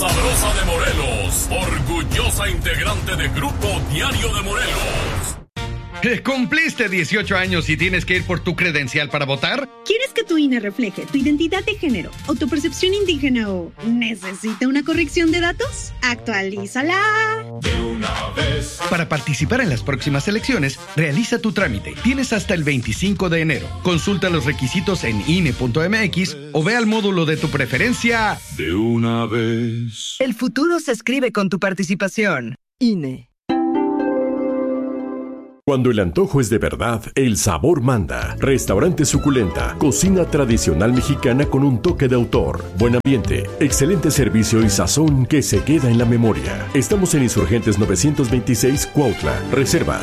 sabrosa de Morelos, orgullosa integrante de Grupo Diario de Morelos. ¿Cumpliste 18 años y tienes que ir por tu credencial para votar? ¿Quieres que tu INE refleje tu identidad de género, autopercepción indígena o necesita una corrección de datos? ¡Actualízala! De una vez. Para participar en las próximas elecciones, realiza tu trámite. Tienes hasta el 25 de enero. Consulta los requisitos en INE.mx o ve al módulo de tu preferencia. De una vez. El futuro se escribe con tu participación. INE. Cuando el antojo es de verdad, el sabor manda. Restaurante Suculenta, cocina tradicional mexicana con un toque de autor. Buen ambiente, excelente servicio y sazón que se queda en la memoria. Estamos en Insurgentes 926, Cuautla. Reserva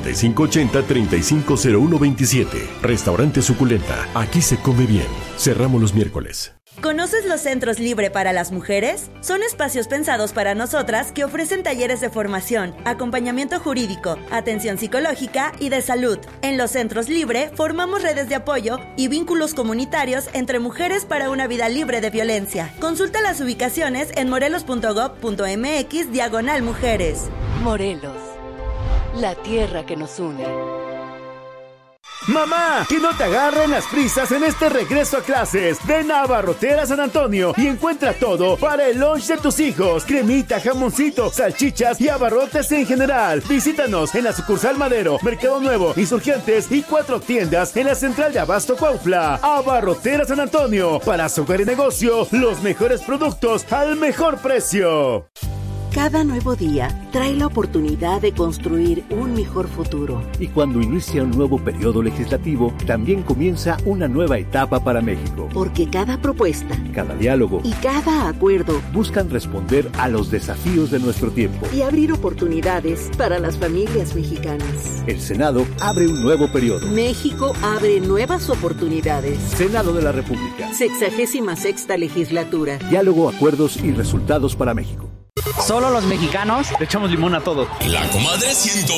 5580-350127. Restaurante Suculenta, aquí se come bien. Cerramos los miércoles. ¿Conoces los centros Libre para las mujeres? Son espacios pensados para nosotras que ofrecen talleres de formación, acompañamiento jurídico, atención psicológica y de salud. En los centros Libre formamos redes de apoyo y vínculos comunitarios entre mujeres para una vida libre de violencia. Consulta las ubicaciones en morelos.gov.mx/mujeres. Morelos, la tierra que nos une. Mamá, que no te agarren las prisas en este regreso a clases. Ven a Abarrotera San Antonio y encuentra todo para el lunch de tus hijos. Cremita, jamoncito, salchichas y abarrotes en general. Visítanos en la sucursal Madero, Mercado Nuevo, Insurgentes y 4 tiendas en la central de Abasto Cuautla. Abarrotera San Antonio, para su hogar y negocio, los mejores productos al mejor precio. Cada nuevo día trae la oportunidad de construir un mejor futuro. Y cuando inicia un nuevo periodo legislativo, también comienza una nueva etapa para México. Porque cada propuesta, cada diálogo y cada acuerdo buscan responder a los desafíos de nuestro tiempo y abrir oportunidades para las familias mexicanas. El Senado abre un nuevo periodo. México abre nuevas oportunidades. Senado de la República. 66ª legislatura. Diálogo, acuerdos y resultados para México. Solo los mexicanos le echamos limón a todo. La Comadre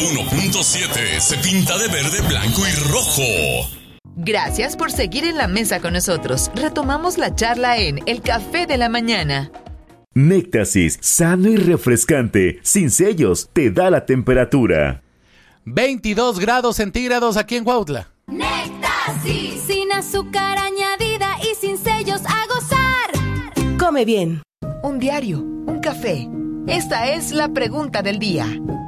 101.7 se pinta de verde, blanco y rojo. Gracias por seguir en la mesa con nosotros. Retomamos la charla en El Café de la Mañana. Néctasis, sano y refrescante, sin sellos, te da la temperatura. 22 grados centígrados aquí en Cuautla. Néctasis, sin azúcar añadida y sin sellos, a gozar. Come bien. Un diario, un café. Esta es la pregunta del día.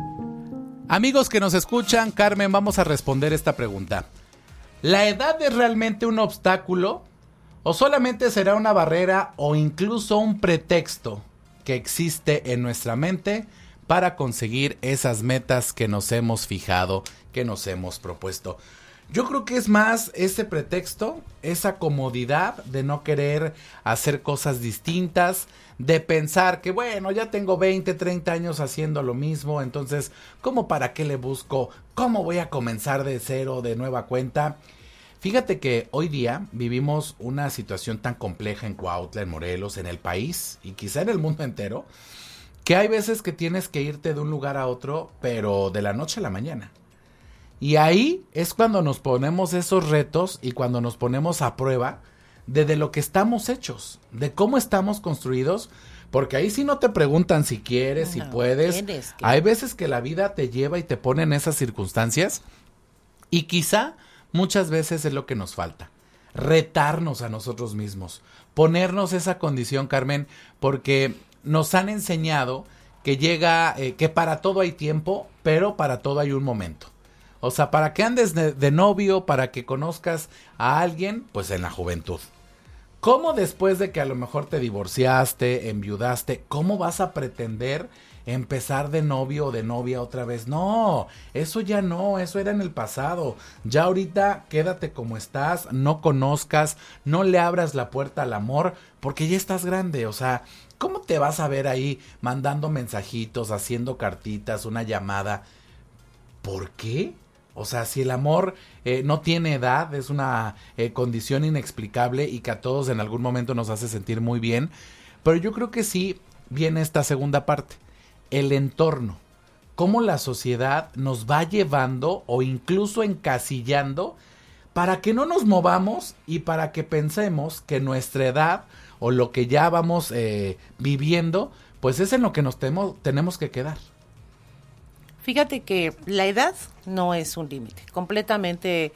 Amigos que nos escuchan, Carmen, vamos a responder esta pregunta. ¿La edad es realmente un obstáculo? ¿O solamente será una barrera o incluso un pretexto que existe en nuestra mente para conseguir esas metas que nos hemos fijado, que nos hemos propuesto? Yo creo que es más ese pretexto, esa comodidad de no querer hacer cosas distintas, de pensar que bueno, ya tengo 20, 30 años haciendo lo mismo, entonces, ¿cómo para qué le busco? ¿Cómo voy a comenzar de cero, de nueva cuenta? Fíjate que hoy día vivimos una situación tan compleja en Cuautla, en Morelos, en el país y quizá en el mundo entero, que hay veces que tienes que irte de un lugar a otro, pero de la noche a la mañana. Y ahí es cuando nos ponemos esos retos y cuando nos ponemos a prueba de lo que estamos hechos, de cómo estamos construidos, porque ahí sí no te preguntan si quieres, si puedes. Hay veces que la vida te lleva y te pone en esas circunstancias y quizá muchas veces es lo que nos falta, retarnos a nosotros mismos, ponernos esa condición, Carmen, porque nos han enseñado que que para todo hay tiempo, pero para todo hay un momento. O sea, para que andes de novio, para que conozcas a alguien, pues en la juventud. ¿Cómo después de que a lo mejor te divorciaste, enviudaste, cómo vas a pretender empezar de novio o de novia otra vez? No, eso ya no, eso era en el pasado. Ya ahorita quédate como estás, no conozcas, no le abras la puerta al amor, porque ya estás grande. O sea, ¿cómo te vas a ver ahí mandando mensajitos, haciendo cartitas, una llamada? ¿Por qué? O sea, si el amor no tiene edad, es una condición inexplicable y que a todos en algún momento nos hace sentir muy bien. Pero yo creo que sí viene esta segunda parte, el entorno. Cómo la sociedad nos va llevando o incluso encasillando para que no nos movamos y para que pensemos que nuestra edad o lo que ya vamos viviendo, pues es en lo que nos tenemos que quedar. Fíjate que la edad no es un límite, completamente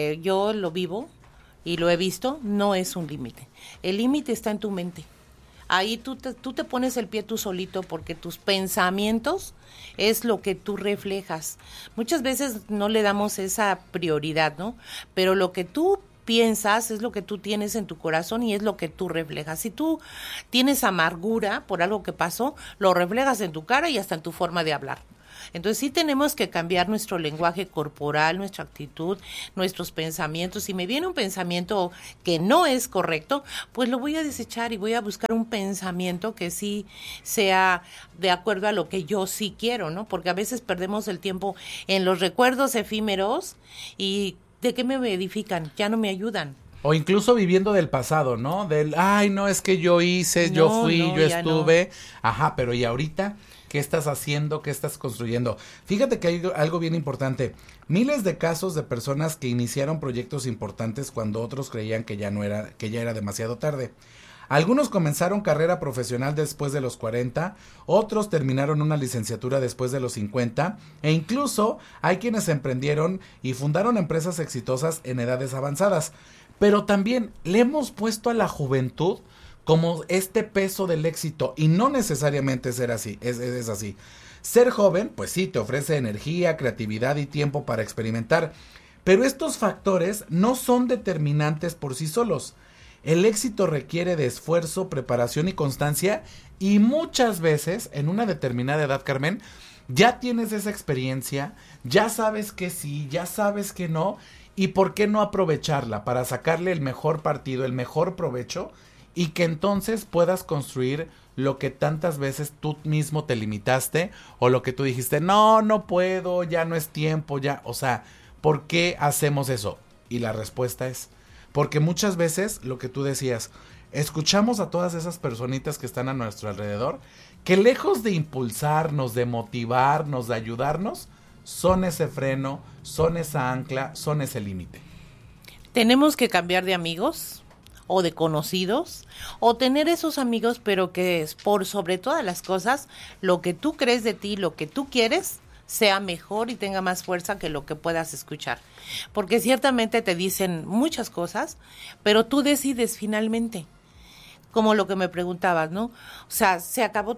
yo lo vivo y lo he visto, no es un límite. El límite está en tu mente. Ahí tú te pones el pie tú solito porque tus pensamientos es lo que tú reflejas. Muchas veces no le damos esa prioridad, ¿no? Pero lo que tú piensas es lo que tú tienes en tu corazón y es lo que tú reflejas. Si tú tienes amargura por algo que pasó, lo reflejas en tu cara y hasta en tu forma de hablar. Entonces sí tenemos que cambiar nuestro lenguaje corporal, nuestra actitud, nuestros pensamientos. Si me viene un pensamiento que no es correcto, pues lo voy a desechar y voy a buscar un pensamiento que sí sea de acuerdo a lo que yo sí quiero, ¿no? Porque a veces perdemos el tiempo en los recuerdos efímeros y ¿de qué me edifican? Ya no me ayudan. O incluso viviendo del pasado, ¿no? Del, ay, no, es que yo hice, yo fui, yo estuve. No. Ajá, pero ¿y ahorita? ¿Qué estás haciendo? ¿Qué estás construyendo? Fíjate que hay algo bien importante. Miles de casos de personas que iniciaron proyectos importantes cuando otros creían que ya era demasiado tarde. Algunos comenzaron carrera profesional después de los 40, otros terminaron una licenciatura después de los 50, e incluso hay quienes emprendieron y fundaron empresas exitosas en edades avanzadas. Pero también le hemos puesto a la juventud como este peso del éxito, y no necesariamente es así. Ser joven, pues sí, te ofrece energía, creatividad y tiempo para experimentar, pero estos factores no son determinantes por sí solos. El éxito requiere de esfuerzo, preparación y constancia, y muchas veces, en una determinada edad, Carmen, ya tienes esa experiencia, ya sabes que sí, ya sabes que no, y por qué no aprovecharla para sacarle el mejor partido, el mejor provecho, y que entonces puedas construir lo que tantas veces tú mismo te limitaste, o lo que tú dijiste, no puedo, ya no es tiempo, ya, o sea, ¿por qué hacemos eso? Y la respuesta es, porque muchas veces, lo que tú decías, escuchamos a todas esas personitas que están a nuestro alrededor, que lejos de impulsarnos, de motivarnos, de ayudarnos, son ese freno, son esa ancla, son ese límite. Tenemos que cambiar de amigos, o de conocidos, o tener esos amigos, pero que es por sobre todas las cosas, lo que tú crees de ti, lo que tú quieres, sea mejor y tenga más fuerza que lo que puedas escuchar. Porque ciertamente te dicen muchas cosas, pero tú decides finalmente. Como lo que me preguntabas, ¿no? O sea, se acabó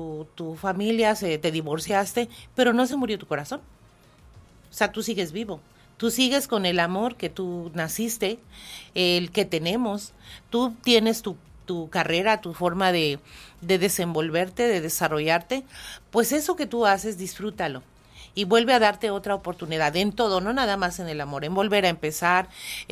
tu familia, te divorciaste, pero no se murió tu corazón. O sea, tú sigues vivo. Tú sigues con el amor que tú naciste, el que tenemos. Tú tienes tu carrera, tu forma de desenvolverte, de desarrollarte. Pues eso que tú haces, disfrútalo. Y vuelve a darte otra oportunidad en todo, no nada más en el amor, en volver a empezar.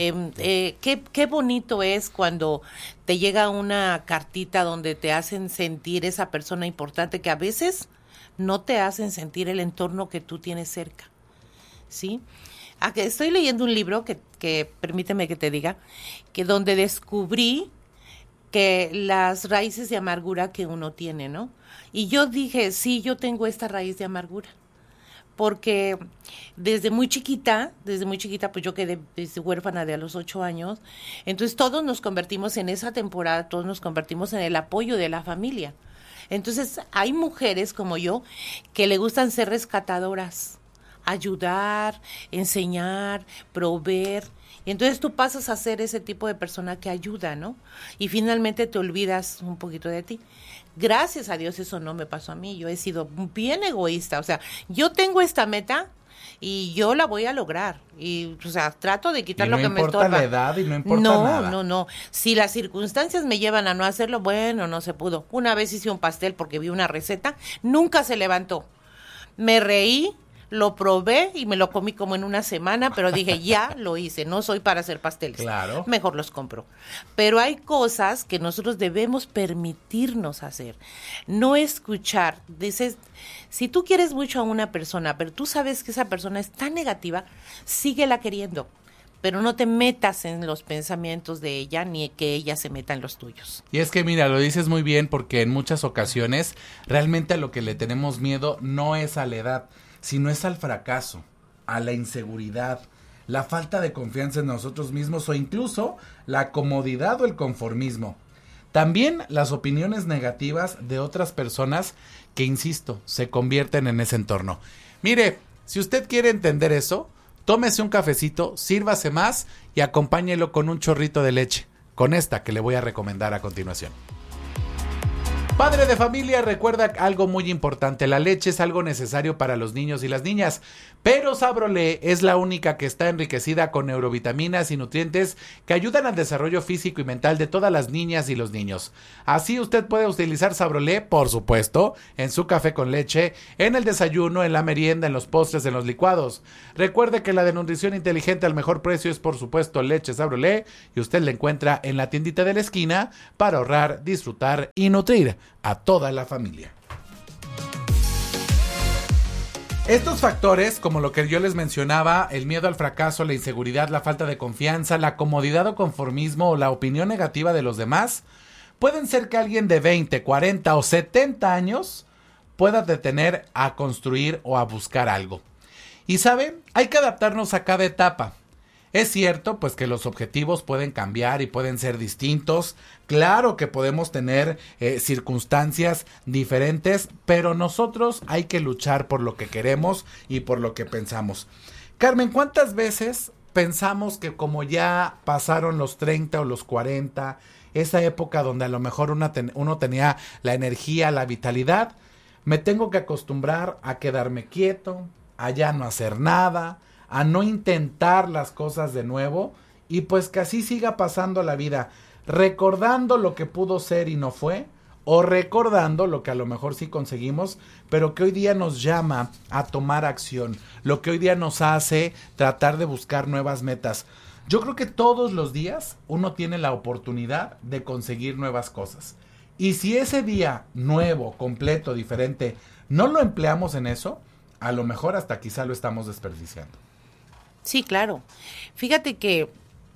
Qué bonito es cuando te llega una cartita donde te hacen sentir esa persona importante que a veces no te hacen sentir el entorno que tú tienes cerca, ¿sí? Estoy leyendo un libro que permíteme que te diga, que donde descubrí que las raíces de amargura que uno tiene, ¿no? Y yo dije, sí, yo tengo esta raíz de amargura, porque desde muy chiquita, pues yo quedé huérfana de a los 8 años, entonces todos nos convertimos en esa temporada, todos nos convertimos en el apoyo de la familia. Entonces hay mujeres como yo que le gustan ser rescatadoras, ayudar, enseñar, proveer. Y entonces tú pasas a ser ese tipo de persona que ayuda, ¿no? Y finalmente te olvidas un poquito de ti. Gracias a Dios eso no me pasó a mí. Yo he sido bien egoísta. O sea, yo tengo esta meta y yo la voy a lograr. Y, o sea, trato de quitar lo que me estorba. No importa la edad y no importa nada. No. Si las circunstancias me llevan a no hacerlo, bueno, no se pudo. Una vez hice un pastel porque vi una receta, nunca se levantó. Me reí, lo probé y me lo comí como en una semana, pero dije, ya lo hice, no soy para hacer pasteles. Claro. Mejor los compro. Pero hay cosas que nosotros debemos permitirnos hacer. No escuchar. Dices, si tú quieres mucho a una persona, pero tú sabes que esa persona es tan negativa, síguela queriendo. Pero no te metas en los pensamientos de ella, ni que ella se meta en los tuyos. Y es que mira, lo dices muy bien, porque en muchas ocasiones realmente a lo que le tenemos miedo no es a la edad, sino es al fracaso, a la inseguridad, la falta de confianza en nosotros mismos o incluso la comodidad o el conformismo. También las opiniones negativas de otras personas que, insisto, se convierten en ese entorno. Mire, si usted quiere entender eso, tómese un cafecito, sírvase más y acompáñelo con un chorrito de leche, con esta que le voy a recomendar a continuación. Padre de familia, recuerda algo muy importante: la leche es algo necesario para los niños y las niñas, pero Sabrolé es la única que está enriquecida con neurovitaminas y nutrientes que ayudan al desarrollo físico y mental de todas las niñas y los niños. Así usted puede utilizar Sabrolé, por supuesto, en su café con leche, en el desayuno, en la merienda, en los postres, en los licuados. Recuerde que la de nutrición inteligente al mejor precio es, por supuesto, leche Sabrolé, y usted la encuentra en la tiendita de la esquina para ahorrar, disfrutar y nutrir a toda la familia. Estos factores, como lo que yo les mencionaba, el miedo al fracaso, la inseguridad, la falta de confianza, la comodidad o conformismo o la opinión negativa de los demás, pueden ser que alguien de 20, 40 o 70 años pueda detener a construir o a buscar algo. Y ¿saben? Hay que adaptarnos a cada etapa. Es cierto, pues, que los objetivos pueden cambiar y pueden ser distintos. Claro que podemos tener circunstancias diferentes, pero nosotros hay que luchar por lo que queremos y por lo que pensamos. Carmen, ¿cuántas veces pensamos que como ya pasaron los 30 o los 40, esa época donde a lo mejor uno tenía la energía, la vitalidad, me tengo que acostumbrar a quedarme quieto, a ya no hacer nada, a no intentar las cosas de nuevo, y pues que así siga pasando la vida, recordando lo que pudo ser y no fue, o recordando lo que a lo mejor sí conseguimos, pero que hoy día nos llama a tomar acción, lo que hoy día nos hace tratar de buscar nuevas metas. Yo creo que todos los días uno tiene la oportunidad de conseguir nuevas cosas, y si ese día nuevo, completo, diferente, no lo empleamos en eso, a lo mejor hasta quizá lo estamos desperdiciando. Sí, claro. Fíjate que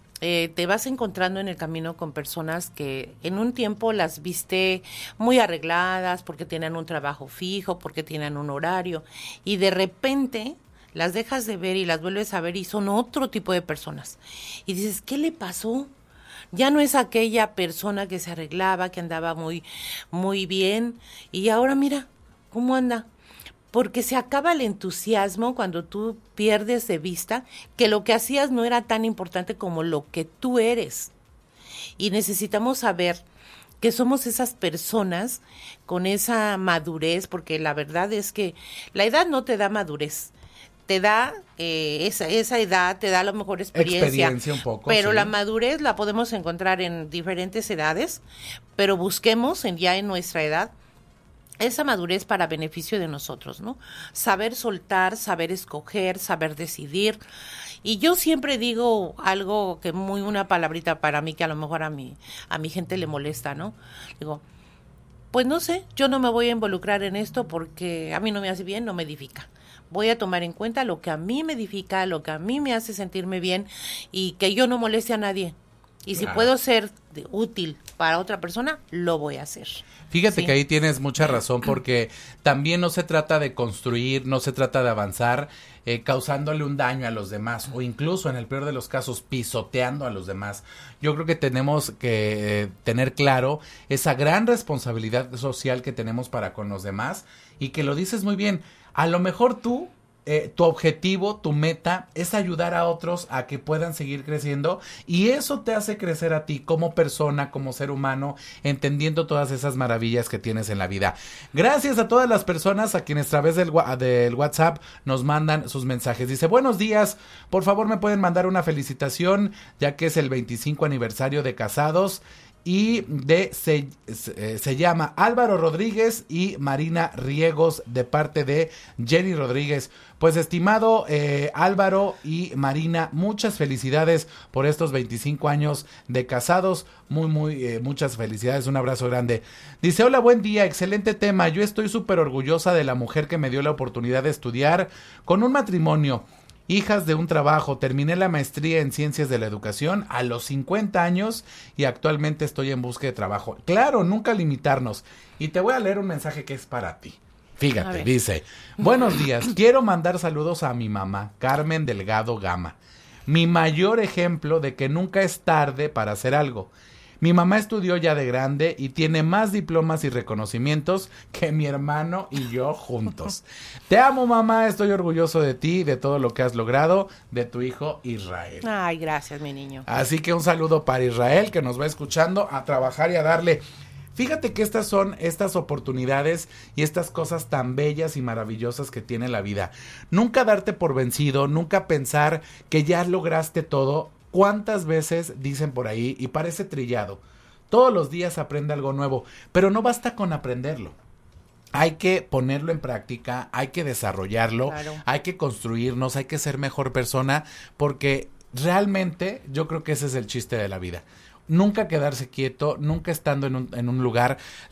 te vas encontrando en el camino con personas que en un tiempo las viste muy arregladas porque tienen un trabajo fijo, porque tienen un horario, y de repente las dejas de ver y las vuelves a ver y son otro tipo de personas. Y dices, ¿qué le pasó? Ya no es aquella persona que se arreglaba, que andaba muy, muy bien, y ahora mira cómo anda. Porque se acaba el entusiasmo cuando tú pierdes de vista que lo que hacías no era tan importante como lo que tú eres. Y necesitamos saber que somos esas personas con esa madurez, porque la verdad es que la edad no te da madurez. Te da esa edad, te da a lo mejor experiencia un poco, pero sí. La madurez la podemos encontrar en diferentes edades, pero busquemos ya en nuestra edad esa madurez para beneficio de nosotros, ¿no? Saber soltar, saber escoger, saber decidir. Y yo siempre digo algo que una palabrita para mí que a lo mejor a mi gente le molesta, ¿no? Digo, pues no sé, yo no me voy a involucrar en esto porque a mí no me hace bien, no me edifica. Voy a tomar en cuenta lo que a mí me edifica, lo que a mí me hace sentirme bien y que yo no moleste a nadie. Y si puedo ser útil para otra persona, lo voy a hacer. Fíjate que ahí tienes mucha razón, porque también no se trata de construir, no se trata de avanzar causándole un daño a los demás, o incluso en el peor de los casos pisoteando a los demás. Yo creo que tenemos que tener claro esa gran responsabilidad social que tenemos para con los demás, y que lo dices muy bien, a lo mejor tú, tu objetivo, tu meta es ayudar a otros a que puedan seguir creciendo, y eso te hace crecer a ti como persona, como ser humano, entendiendo todas esas maravillas que tienes en la vida. Gracias a todas las personas a quienes a través del WhatsApp nos mandan sus mensajes. Dice, buenos días, por favor me pueden mandar una felicitación ya que es el 25 aniversario de casados. Y se llama Álvaro Rodríguez y Marina Riegos, de parte de Jenny Rodríguez. Pues estimado Álvaro y Marina, muchas felicidades por estos 25 años de casados. Muchas felicidades, un abrazo grande. Dice, hola, buen día, excelente tema. Yo estoy súper orgullosa de la mujer que me dio la oportunidad de estudiar con un matrimonio, hijas de un trabajo. Terminé la maestría en Ciencias de la Educación a los 50 años y actualmente estoy en búsqueda de trabajo. Claro, nunca limitarnos. Y te voy a leer un mensaje que es para ti. Fíjate, dice, buenos días, quiero mandar saludos a mi mamá, Carmen Delgado Gama, mi mayor ejemplo de que nunca es tarde para hacer algo. Mi mamá estudió ya de grande y tiene más diplomas y reconocimientos que mi hermano y yo juntos. Te amo, mamá, estoy orgulloso de ti, de todo lo que has logrado, de tu hijo Israel. Ay, gracias, mi niño. Así que un saludo para Israel, que nos va escuchando, a trabajar y a darle. Fíjate que estas son estas oportunidades y estas cosas tan bellas y maravillosas que tiene la vida. Nunca darte por vencido, nunca pensar que ya lograste todo. ¿Cuántas veces dicen por ahí, y parece trillado, todos los días aprende algo nuevo, pero no basta con aprenderlo? Hay que ponerlo en práctica, hay que desarrollarlo, claro. Hay que construirnos, hay que ser mejor persona, porque realmente yo creo que ese es el chiste de la vida. Nunca quedarse quieto, nunca estando en un lugar.